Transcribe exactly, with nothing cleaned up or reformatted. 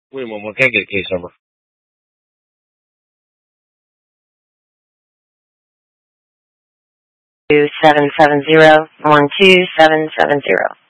Wait a moment, can I get a case number? Two seven seven zero one two seven seven zero.